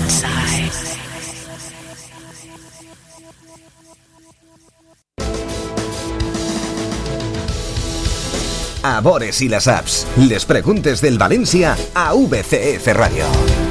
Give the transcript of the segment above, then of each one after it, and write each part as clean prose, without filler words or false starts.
inside. A Bores i les apps. Les preguntes del València a VCF Radio.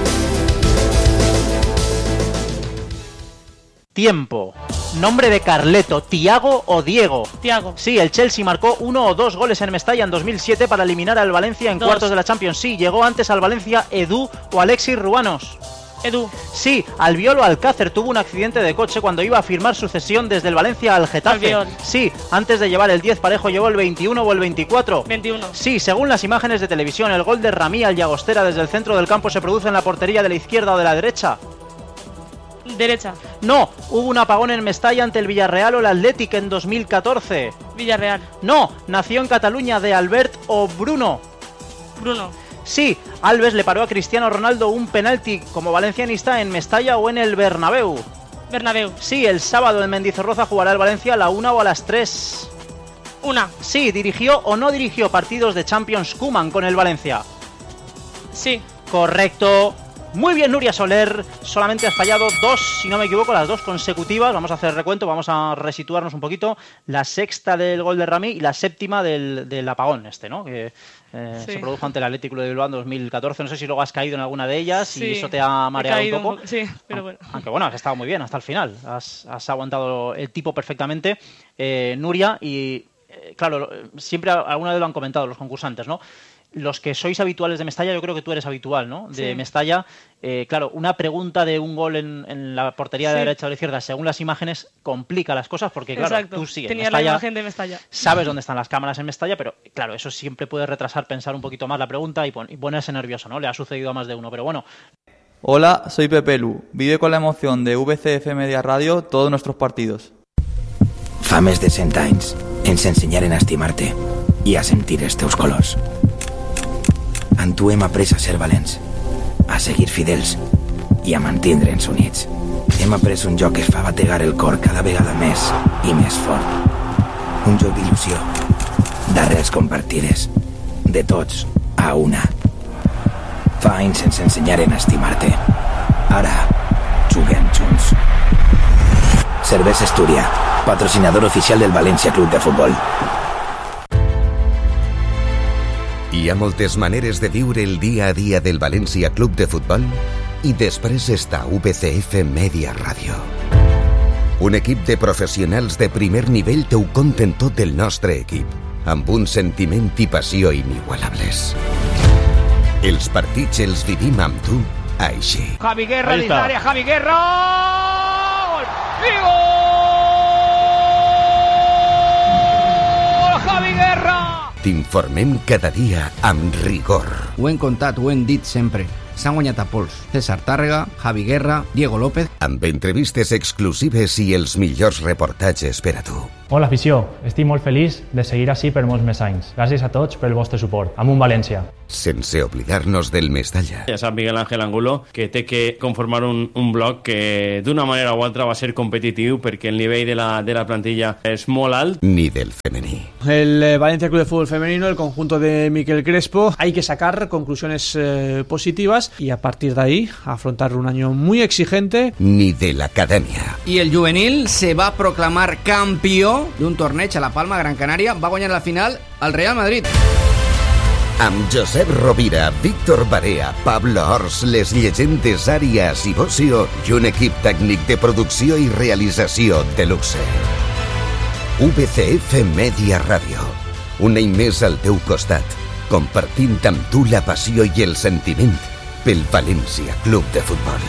Tiempo. Nombre de Carleto, Tiago o Diego. Tiago. Sí, el Chelsea marcó 1 o 2 goles en Mestalla en 2007 para eliminar al Valencia en cuartos de la Champions. Sí, llegó antes al Valencia Edu o Alexis Ruanos. Edu. Sí, Albiol o Alcácer tuvo un accidente de coche cuando iba a firmar su cesión desde el Valencia al Getafe. Albiol. Sí, antes de llevar el 10 Parejo llevó el 21 o el 24. 21. Sí, según las imágenes de televisión, el gol de Ramí al Llagostera desde el centro del campo se produce en la portería de la izquierda o de la derecha. Derecha. No, hubo un apagón en Mestalla ante el Villarreal o el Athletic en 2014. Villarreal. No, nació en Cataluña de Albert o Bruno. Bruno. Sí, Alves le paró a Cristiano Ronaldo un penalti como valencianista en Mestalla o en el Bernabéu. Bernabéu. Sí, el sábado en Mendizorroza jugará el Valencia a la 1 o a las 3. 1. Sí, dirigió o no dirigió partidos de Champions Koeman con el Valencia. Sí. Correcto. Muy bien, Nuria Soler, solamente has fallado 2, si no me equivoco, las 2 consecutivas. Vamos a hacer recuento, vamos a resituarnos un poquito. La sexta del gol de Ramí y la séptima del apagón ¿no? Que sí. se produjo ante el Atlético de Bilbao en 2014. No sé si luego has caído en alguna de ellas sí. Y eso te ha mareado un poco. Sí, pero bueno. Aunque bueno, has estado muy bien hasta el final. Has aguantado el tipo perfectamente, Nuria, y claro, siempre alguna vez lo han comentado los concursantes, ¿no? Los que sois habituales de Mestalla, yo creo que tú eres habitual, ¿no? De sí. Mestalla, claro, una pregunta de un gol en la portería de la derecha o de la izquierda, según las imágenes, complica las cosas porque, claro, exacto. Tú sí, tenía Mestalla, la imagen de Mestalla. Sabes dónde están las cámaras en Mestalla, pero claro, eso siempre puede retrasar, pensar un poquito más la pregunta y ponerse nervioso, ¿no? Le ha sucedido a más de uno, pero bueno. Hola, soy Pepe Lu. Vive con la emoción de VCF Media Radio todos nuestros partidos. Fa més de 100 anys ens ensenyaren a estimar-te i a sentir els teus colors. En tu hem après a ser valents, a seguir fidels i a mantindre'ns units. Hem après un joc que es fa bategar el cor cada vegada més i més fort. Un joc d'il·lusió, d'arrels compartides, de tots a una. Fa anys ens ensenyaren a estimar-te. Ara juguem junts. Cervesa Astúria, patrocinador oficial del València Club de Futbol. Hi ha moltes maneres de viure el dia a dia del València Club de Futbol i després està VCF Media Radio. Un equip de professionals de primer nivell t'ho conten tot del nostre equip, amb un sentiment i passió inigualables. Els partits els vivim amb tu així. Javi Guerra dins l'àrea, Javi Guerra! Gol! I gol! Javi Guerra! T'informem cada dia amb rigor. Ho hem contat, ho hem dit sempre. S'han guanyat a pols. César Tàrrega, Javi Guerra, Diego López... Amb entrevistes exclusives i els millors reportatges per a tu. Hola, afició. Estic molt feliç de seguir així per molts més anys. Gràcies a tots pel vostre suport. Amunt València. Sense oblidar-nos del Mestalla. Ja sap Miguel Ángel Angulo que té que conformar un bloc que d'una manera o altra va ser competitiu perquè el nivell de la plantilla és molt alt. Ni del femení. El Valencia Club de Fútbol Femenino, el conjunto de Miquel Crespo, hay que sacar conclusiones positivas y a partir de ahí afrontar un año muy exigente. Ni de la academia. Y el juvenil se va a proclamar campeón de un torneig a La Palma, Gran Canària. Va guanyar la final al Real Madrid. Amb Josep Rovira, Víctor Barea, Pablo Ors, les llegendes Àrias i Bocio i un equip tècnic de producció i realització de luxe. VCF Media Radio. Un any més al teu costat, compartint amb tu la passió i el sentiment pel València Club de Fútbol.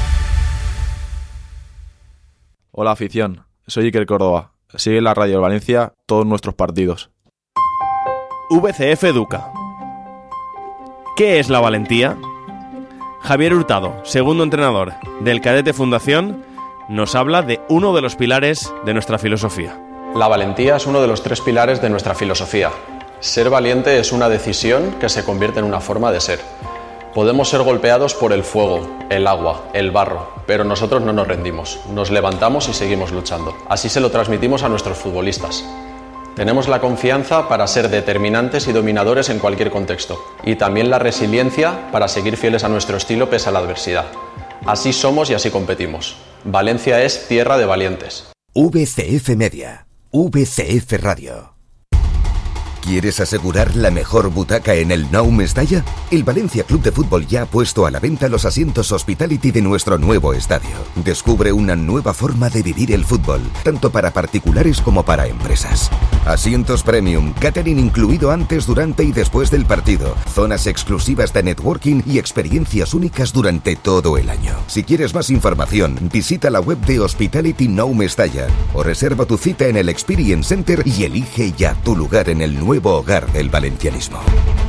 Hola afición, soy Iker Córdoba. Sigue la Radio del Valencia todos nuestros partidos. VCF Educa. ¿Qué es la valentía? Javier Hurtado, segundo entrenador del Cadete Fundación, nos habla de uno de los pilares de nuestra filosofía. La valentía es uno de los 3 pilares de nuestra filosofía. Ser valiente es una decisión que se convierte en una forma de ser. Podemos ser golpeados por el fuego, el agua, el barro, pero nosotros no nos rendimos, nos levantamos y seguimos luchando. Así se lo transmitimos a nuestros futbolistas. Tenemos la confianza para ser determinantes y dominadores en cualquier contexto, y también la resiliencia para seguir fieles a nuestro estilo pese a la adversidad. Así somos y así competimos. Valencia es tierra de valientes. VCF Media, VCF Radio. ¿Quieres asegurar la mejor butaca en el Nou Mestalla? El Valencia Club de Fútbol ya ha puesto a la venta los asientos Hospitality de nuestro nuevo estadio. Descubre una nueva forma de vivir el fútbol, tanto para particulares como para empresas. Asientos premium, catering incluido antes, durante y después del partido, zonas exclusivas de networking y experiencias únicas durante todo el año. Si quieres más información, visita la web de Hospitality Nou Mestalla o reserva tu cita en el Experience Center y elige ya tu lugar en el nuevo hogar del valencianismo.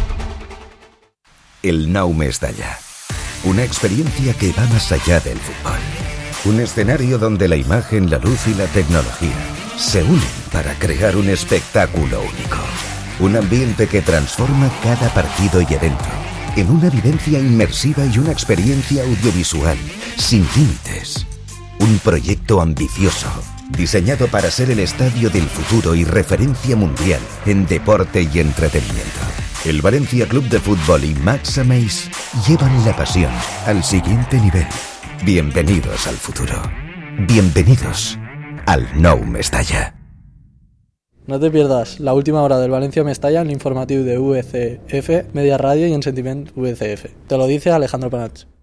El Nou Mestalla. Una experiencia que va más allá del fútbol. Un escenario donde la imagen, la luz y la tecnología se unen para crear un espectáculo único. Un ambiente que transforma cada partido y evento en una vivencia inmersiva y una experiencia audiovisual sin límites. Un proyecto ambicioso, diseñado para ser el estadio del futuro y referencia mundial en deporte y entretenimiento. El Valencia Club de Fútbol y Max Ameis llevan la pasión al siguiente nivel. Bienvenidos al futuro. Bienvenidos al Nou Mestalla. No te pierdas la última hora del Valencia Mestalla en l'informatiu de VCF, Media Radio y en Sentiment VCF. Te lo dice Alejandro Panach.